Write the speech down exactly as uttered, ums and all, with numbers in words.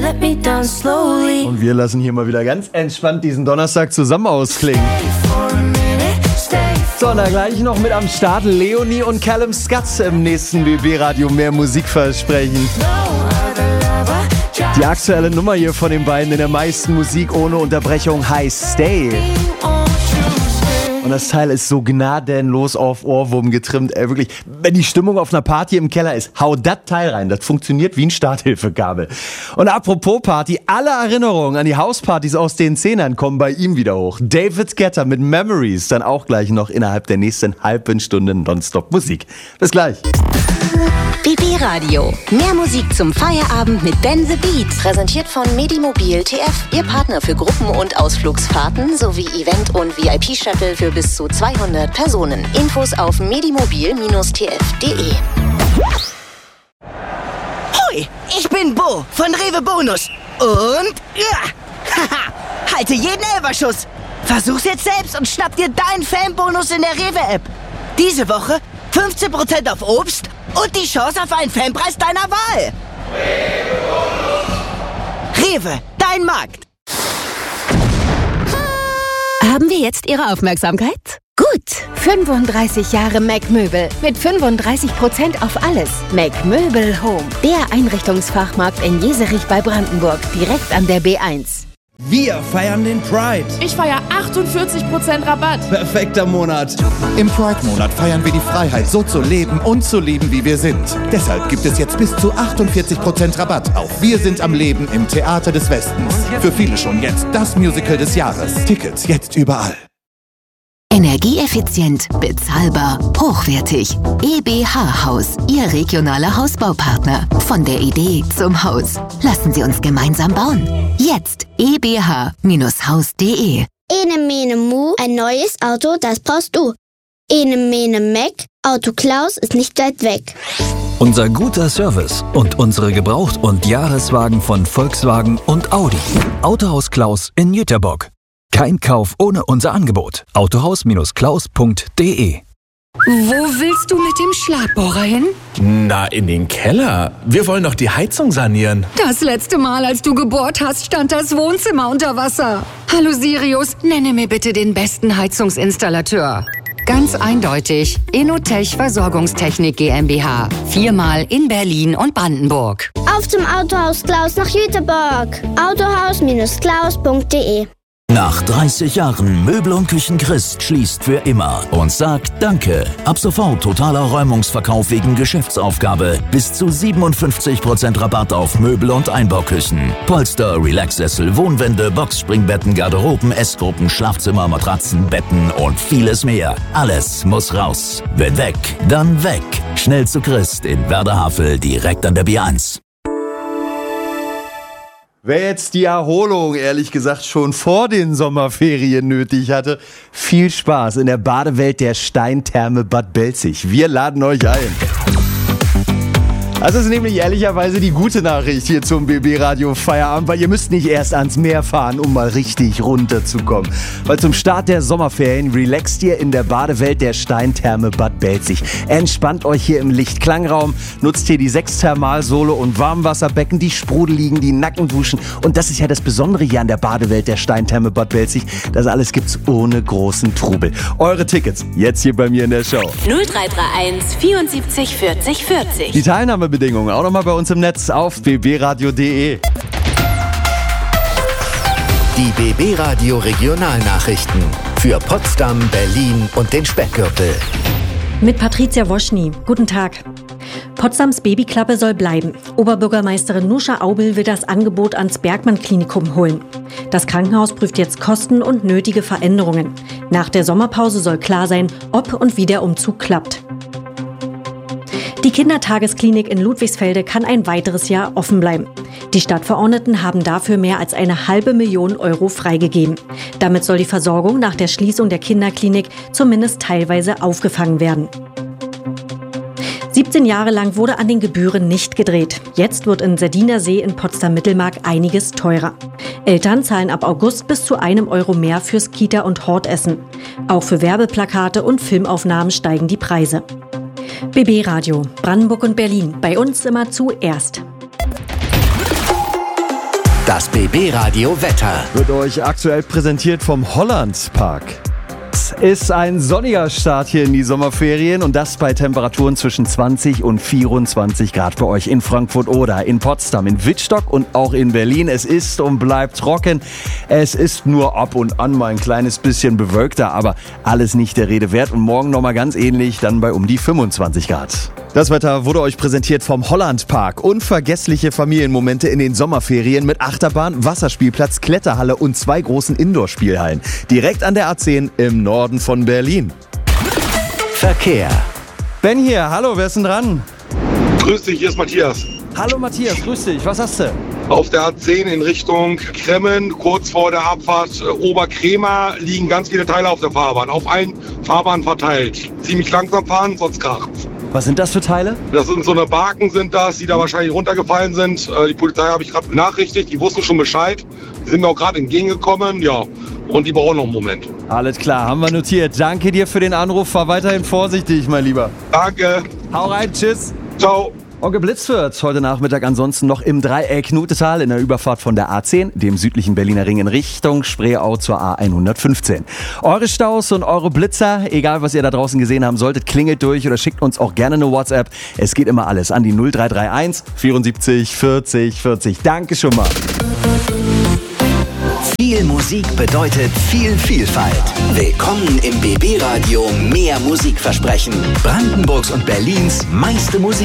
let me down slowly. Und wir lassen hier mal wieder ganz entspannt diesen Donnerstag zusammen ausklingen. So, und da gleich noch mit am Start Leonie und Callum Scott im nächsten B B-Radio mehr Musik versprechen. Die aktuelle Nummer hier von den beiden in der meisten Musik ohne Unterbrechung heißt Stay. Und das Teil ist so gnadenlos auf Ohrwurm getrimmt. Ey, wirklich, wenn die Stimmung auf einer Party im Keller ist, hau das Teil rein. Das funktioniert wie ein Starthilfekabel. Und apropos Party, alle Erinnerungen an die Hauspartys aus den Zehnern kommen bei ihm wieder hoch. David Guetta mit Memories, dann auch gleich noch innerhalb der nächsten halben Stunde Nonstop Musik. Bis gleich. B B-Radio. Mehr Musik zum Feierabend mit Ben the Beat. Präsentiert von Medimobil T F. Ihr Partner für Gruppen- und Ausflugsfahrten sowie Event- und V I P-Shuttle für bis zu zweihundert Personen. Infos auf medimobil T F punkt de. Hoi, ich bin Bo von Rewe Bonus. Und ja, haha, halte jeden Elferschuss. Versuch's jetzt selbst und schnapp dir deinen Fanbonus in der Rewe-App. Diese Woche fünfzehn Prozent auf Obst und die Chance auf einen Fanpreis deiner Wahl. Rewe, dein Markt. Haben wir jetzt Ihre Aufmerksamkeit? Gut. fünfunddreißig Jahre Mac Möbel mit fünfunddreißig Prozent auf alles. Mac Möbel Home. Der Einrichtungsfachmarkt in Jeserich bei Brandenburg. Direkt an der B eins. Wir feiern den Pride. Ich feiere achtundvierzig Prozent Rabatt. Perfekter Monat. Im Pride-Monat feiern wir die Freiheit, so zu leben und zu lieben, wie wir sind. Deshalb gibt es jetzt bis zu achtundvierzig Prozent Rabatt auf Wir sind am Leben im Theater des Westens. Für viele schon jetzt das Musical des Jahres. Tickets jetzt überall. Energieeffizient, bezahlbar, hochwertig. E B H Haus, Ihr regionaler Hausbaupartner. Von der Idee zum Haus. Lassen Sie uns gemeinsam bauen. Jetzt e b h Haus punkt de. Ene Mene Mu, ein neues Auto, das brauchst du. Ene Mene Mac, Auto Klaus ist nicht weit weg. Unser guter Service und unsere Gebraucht- und Jahreswagen von Volkswagen und Audi. Autohaus Klaus in Jüterbock. Kein Kauf ohne unser Angebot. autohaus Klaus punkt de. Wo willst du mit dem Schlagbohrer hin? Na, in den Keller. Wir wollen doch die Heizung sanieren. Das letzte Mal, als du gebohrt hast, stand das Wohnzimmer unter Wasser. Hallo Sirius, nenne mir bitte den besten Heizungsinstallateur. Ganz eindeutig. Inotech Versorgungstechnik GmbH. Viermal in Berlin und Brandenburg. Auf zum Autohaus Klaus nach Jüterbock. autohaus Klaus punkt de. Nach dreißig Jahren Möbel und Küchen Christ schließt für immer und sagt Danke. Ab sofort totaler Räumungsverkauf wegen Geschäftsaufgabe. Bis zu siebenundfünfzig Prozent Rabatt auf Möbel und Einbauküchen. Polster, Relaxsessel, Wohnwände, Boxspringbetten, Garderoben, Essgruppen, Schlafzimmer, Matratzen, Betten und vieles mehr. Alles muss raus. Wenn weg, dann weg. Schnell zu Christ in Werder-Havel, direkt an der B eins. Wer jetzt die Erholung, ehrlich gesagt, schon vor den Sommerferien nötig hatte, viel Spaß in der Badewelt der Steintherme Bad Belzig. Wir laden euch ein. Das ist nämlich ehrlicherweise die gute Nachricht hier zum B B-Radio Feierabend, weil ihr müsst nicht erst ans Meer fahren, um mal richtig runterzukommen. Weil zum Start der Sommerferien relaxt ihr in der Badewelt der Steintherme Bad Belzig. Entspannt euch hier im Lichtklangraum, nutzt hier die sechs Thermalsole und Warmwasserbecken, die sprudeligen, die Nackenduschen. Und das ist ja das Besondere hier an der Badewelt der Steintherme Bad Belzig. Das alles gibt's ohne großen Trubel. Eure Tickets jetzt hier bei mir in der Show. null drei drei eins vierundsiebzig vierzig vierzig. Die Teilnahmebedingungen auch nochmal bei uns im Netz auf b b radio punkt de. Die B B-Radio Regionalnachrichten für Potsdam, Berlin und den Speckgürtel. Mit Patricia Woschny. Guten Tag. Potsdams Babyklappe soll bleiben. Oberbürgermeisterin Nuscha Aubel will das Angebot ans Bergmann-Klinikum holen. Das Krankenhaus prüft jetzt Kosten und nötige Veränderungen. Nach der Sommerpause soll klar sein, ob und wie der Umzug klappt. Die Kindertagesklinik in Ludwigsfelde kann ein weiteres Jahr offen bleiben. Die Stadtverordneten haben dafür mehr als eine halbe Million Euro freigegeben. Damit soll die Versorgung nach der Schließung der Kinderklinik zumindest teilweise aufgefangen werden. siebzehn Jahre lang wurde an den Gebühren nicht gedreht. Jetzt wird in Sardiner-See in Potsdam-Mittelmark einiges teurer. Eltern zahlen ab August bis zu einem Euro mehr fürs Kita- und Hortessen. Auch für Werbeplakate und Filmaufnahmen steigen die Preise. B B-Radio, Brandenburg und Berlin. Bei uns immer zuerst. Das B B Radio Wetter wird euch aktuell präsentiert vom Hollandpark. Es ist ein sonniger Start hier in die Sommerferien und das bei Temperaturen zwischen zwanzig und vierundzwanzig Grad bei euch in Frankfurt oder in Potsdam, in Wittstock und auch in Berlin. Es ist und bleibt trocken. Es ist nur ab und an mal ein kleines bisschen bewölkter, aber alles nicht der Rede wert. Und morgen nochmal ganz ähnlich, dann bei um die fünfundzwanzig Grad. Das Wetter wurde euch präsentiert vom Hollandpark. Unvergessliche Familienmomente in den Sommerferien mit Achterbahn, Wasserspielplatz, Kletterhalle und zwei großen Indoor-Spielhallen. Direkt an der A zehn im Norden von Berlin. Verkehr. Ben hier, hallo, wer ist denn dran? Grüß dich, hier ist Matthias. Hallo Matthias, grüß dich, was hast du? Auf der A zehn in Richtung Kremmen, kurz vor der Abfahrt äh, Oberkremer, liegen ganz viele Teile auf der Fahrbahn, auf allen Fahrbahnen verteilt. Ziemlich langsam fahren, sonst kracht's. Was sind das für Teile? Das sind so eine Barken sind das, die da wahrscheinlich runtergefallen sind. Äh, die Polizei habe ich gerade benachrichtigt, die wussten schon Bescheid. Die sind mir auch gerade entgegengekommen, ja. Und die brauchen noch einen Moment. Alles klar, haben wir notiert. Danke dir für den Anruf. Fahr weiterhin vorsichtig, mein Lieber. Danke. Hau rein, tschüss. Ciao. Und geblitzt wird heute Nachmittag ansonsten noch im Dreieck Nutetal in der Überfahrt von der A zehn, dem südlichen Berliner Ring in Richtung Spreeau zur A hundertfünfzehn. Eure Staus und eure Blitzer, egal was ihr da draußen gesehen haben solltet, klingelt durch oder schickt uns auch gerne eine WhatsApp. Es geht immer alles an die null drei drei eins vierundsiebzig vierzig vierzig. Danke schon mal. Viel Musik bedeutet viel Vielfalt. Willkommen im B B Radio Mehr Musikversprechen. Brandenburgs und Berlins meiste Musik.